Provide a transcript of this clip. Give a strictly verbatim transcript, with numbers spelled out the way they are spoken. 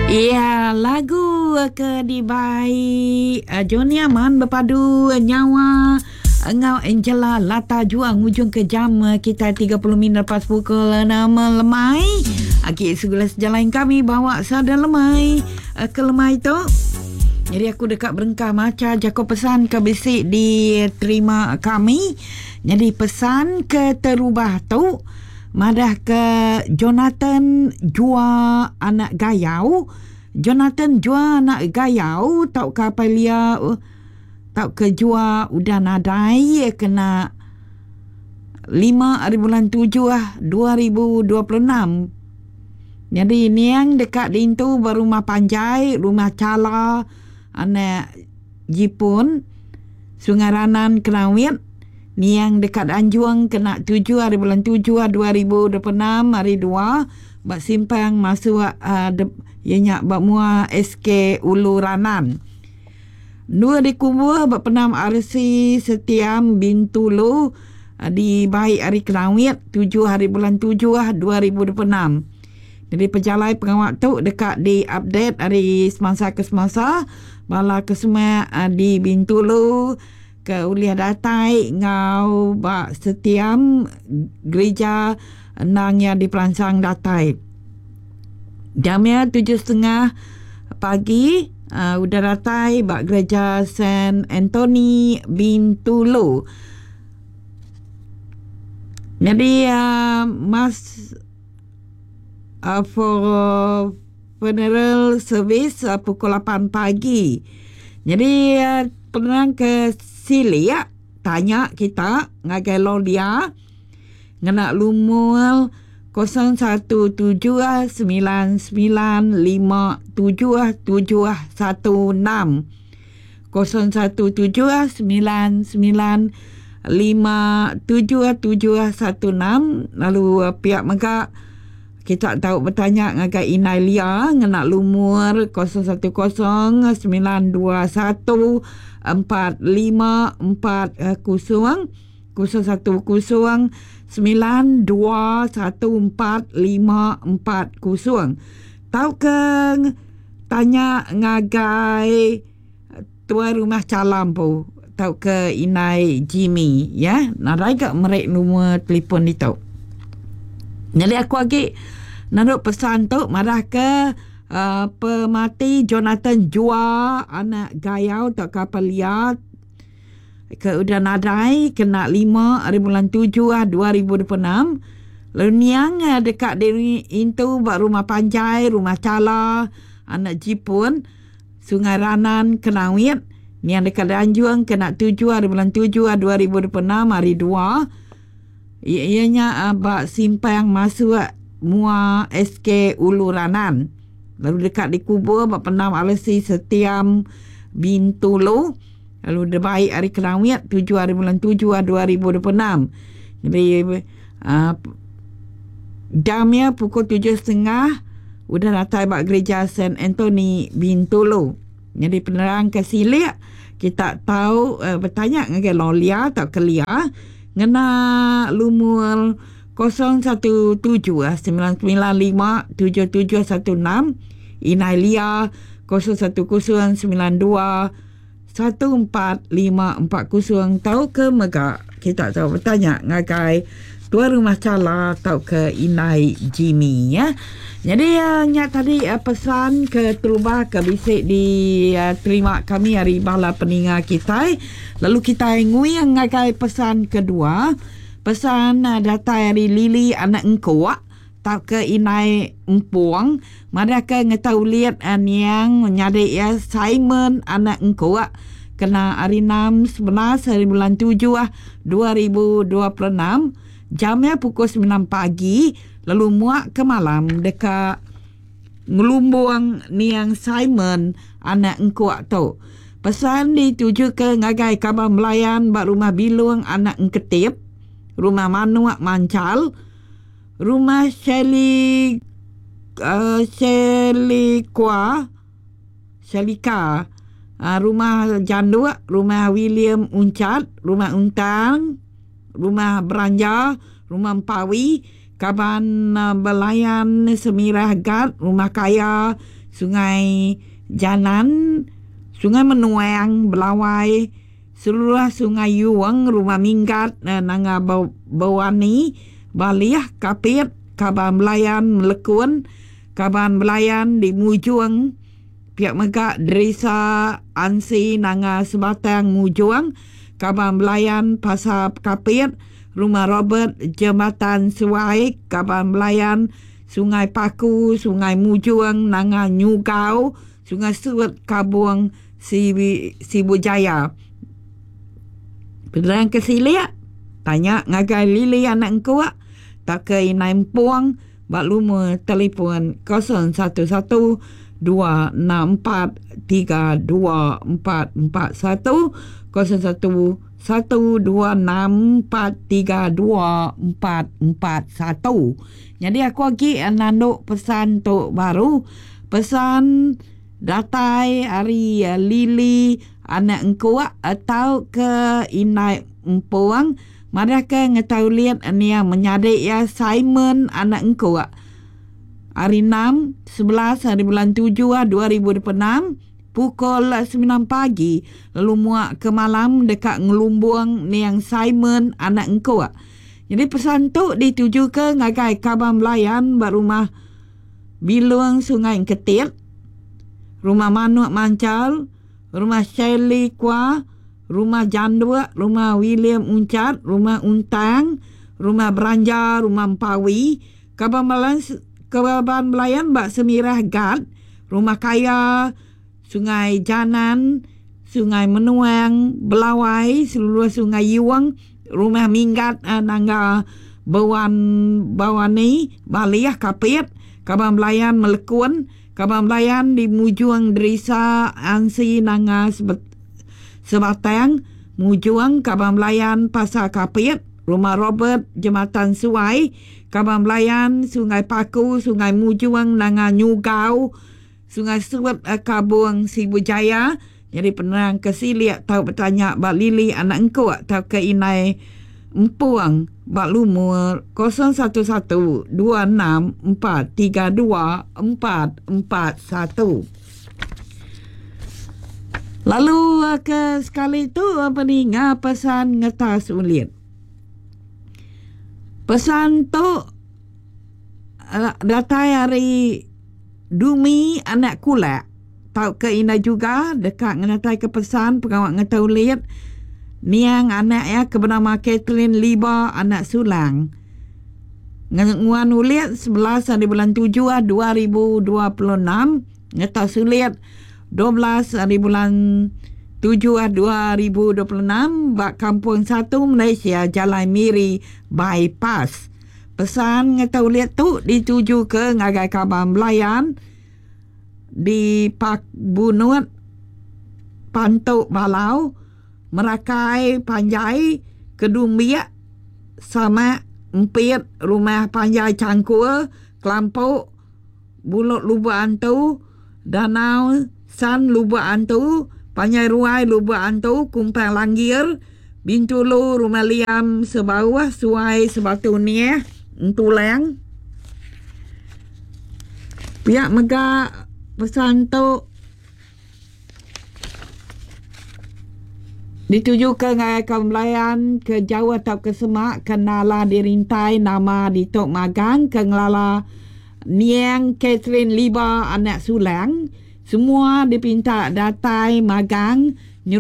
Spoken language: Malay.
Ya, lagu Kedibai uh, Johnny Aman berpadu nyawa Engau Angela Lata Juang hujung ke jam uh, kita tiga puluh minit lepas pukul enam lemai. Okey, segala sejalan kami bawa sada lemai uh, ke lemai tu. Jadi aku dekat berengkah maca jago pesan ke bisik di terima kami. Jadi pesan ke terubah tu madah ke Jonathan Jua anak Gayau. Jonathan Jua anak Gayau tau ke apa lia uh, tau ke Jua udah nadai kena lima hari bulan tujuh ah dua ribu dua puluh enam. Jadi ni yang dekat di itu berumah Panjai, rumah Cala anak Jipun Sungai Ranan Kenawit. Ni yang dekat Anjuang kena tujuh hari bulan tujuh dua ribu dua puluh enam hari dua bak simpang masuk uh, de, ianya bak mua S K Ulu Ranan. Dua di kubur bak penam R C Setiam Bintulu uh, di Baik hari Kenawit tujuh hari bulan tujuh dua ribu dua puluh enam. Jadi pejalai pengawal tu dekat di update hari semasa ke semasa bala ke semua uh, di Bintulu ke Uliah Datai ngau bak Setiam gereja nangnya di Peransang Datai. Jamnya tujuh setengah pagi uh, udah datai bak gereja Saint Anthony Bintulu. Jadi uh, mas uh, for funeral service uh, pukul lapan pagi. Jadi uh, pernah ke Sili ya, tanya kita ngagai lo dia ngena lumul kosong satu tujuh sembilan sembilan lima tujuh tujuh satu enam kosong satu tujuh sembilan sembilan lima tujuh tujuh satu enam. Lalu uh, pihak mereka kita tahu bertanya ngagai Inailia ngena lumur kosong satu kosong sembilan dua satu empat lima empat kosong kosong satu kosong sembilan dua satu empat lima empat kosong. Tahu ke tanya ngagai tua rumah calam po, tahu ke Inai Jimmy ya, nadai ke merek nombor telefon itu. Jadi aku lagi naruh pesan tu marah ke Uh, pemati Jonathan Jua anak Gayau tak kapal liat ke udah nadai kena lima hari bulan tujuh dua ribu dua puluh enam. Lalu niang dekat dari itu bak rumah Panjai, rumah Cala anak Jipun Sungai Ranan Kenawit. Niang dekat Anjuang kena tujuh hari bulan tujuh dua ribu dua puluh enam hari dua. Ianya uh, bak simpang masuk mua S K Ulu Ranan. Lalu dekat di kubur bak penam alasi Setiam Bintulu. Lalu dia Baik hari Kenawit tujuh hari bulan tujuh dua ribu dua puluh enam. Jadi uh, jamnya pukul tujuh setengah udah datang bak gereja Saint Anthony Bintulu. Jadi penerang ke Silik kita tahu uh, bertanya dengan Lolia atau Kelia ngena lumur kosong satu tujuh sembilan sembilan lima tujuh tujuh satu enam. Inailia kosong satu kosong sembilan dua satu empat lima empat kosong. Tahu ke mega kita tahu bertanya ngagai tua rumah Cala tahu ke Inai Jimmy ya. Jadi uh, nyak tadi uh, pesan ke terubah ke bisik di uh, terima kami hari bala peninga kita. Lalu kita ngui yang ngagai pesan kedua. Pesan uh, data dari Lili anak engkau tak ke Inai Empuang. Mereka ngetau lihat uh, yang nyari ya Simon anak engkau kena hari enam sebelas hari bulan tujuh dua ribu dua puluh enam. Jamnya pukul sembilan pagi. Lalu muak ke malam dekat ngelumbuang ni yang Simon anak engkau tu. Pesan dituju ke ngagai kabar melayan bak rumah Bilung anak engketip. Rumah Manuak Mancal, rumah Shelly uh, Shelly Kwa Shelika, uh, rumah Janduk, rumah William Uncat, rumah Untang, rumah Beranja, rumah Empawi Kaban uh, Belayan Semirah Gad, Rumah Kaya Sungai Janan, Sungai Menuang Belawai, seluruh Sungai Yuang, Rumah Minggat, uh, Nanga Bawani, Baliah Kapit, Kaban Belayan Melekun, Kaban Belayan di Mujuang, Piak Megak Desa Ansi Nanga Sebatang Mujuang, Kaban Belayan Pasar Kapit, Rumah Robert Jambatan Suai, Kaban Belayan Sungai Paku, Sungai Mujuang Nanga Nyugau, Sungai Suat Kabuang Sibujaya. Penerang kesilia tanya ngagai lili anak engkau tak ke inai puang bak lumu telefon kosong satu satu dua enam empat tiga dua empat empat satu kosong satu satu dua enam empat tiga dua empat empat satu. Jadi aku lagi nanduk pesan tok baru, pesan datai hari uh, lili anak engkau atau ke inai empuang. Mereka ngetahu lihat ni yang menyadik ya Simon anak engkau hari enam sebelas hari bulan tujuh dua ribu dua puluh enam pukul sembilan pagi lalu muak ke malam dekat ngelumbuang ni yang Simon anak engkau. Jadi pesan tu dituju ke ngagai Kaban Belayan buat rumah Biluang Sungai Ketit, Rumah Manuk Mancal, Rumah Shelly Kwa, Rumah Jandua, Rumah William Uncat, Rumah Untang, Rumah Beranja, Rumah Empawi, Kaban Belayan, Kaban Belayan Bak Semirah Gad, Rumah Kaya, Sungai Janan, Sungai Menuang, Belawai, seluruh Sungai Yuang, Rumah Minggat, uh, Nangga Bawan Bawani, Baliah Kapit, Kaban Belayan Melekun, Kaban Belayan di Mujuang Desa Ansi Nanga Sebatang, Mujuang, Kaban Belayan Pasar Kapit, Rumah Robert Jambatan Suai, Kaban Belayan Sungai Paku, Sungai Mujuang Nanga Nyugau, Sungai Suat Kabuang Sibujaya. Jadi penerang kesilia tahu bertanya bak lili anak engkau tahu ke inai empuang bak lumur kosong satu satu dua enam empat tiga dua empat empat satu. Lalu ke sekali tu apa ni ngah pesan ngetas ulit. Pesan tu datai hari Dumi anak kulak tahu ke ina juga dekat ngenatai ke pesan pengawak ngetau lihat niang anak ya ke bernama Kathleen Liba anak Sulang nguan uliat sebelas hari bulan tujuh dua ribu dua puluh enam ngetau suliat dua belas hari bulan tujuh dua ribu dua puluh enam bak kampung satu Malaysia Jalan Miri Bypass. Pesan ngetau lihat tu dituju ke ngagai Kaban Belayan di Pak Bunut Pantuk Balau, Merakai Panjai, Kedung Biak sama Empit, Rumah Panjai Cangkul, Kelampuk, Buluk Lubuk Antu, Danau San Lubuk Antu, Panjai Ruai Lubuk Antu, Kumpang Langgir, Bintulu Rumah Liam Sebawah, Suai Sebatu Nieh, Entulang. Pihak Megak pesan tu dituju ke Kaban Belayan ke Jawa atau ke Semak ke Nala dirintai nama di Tok Magang ke Ngelala Niang Kathleen Liba anak Sulang. Semua dipinta datai magang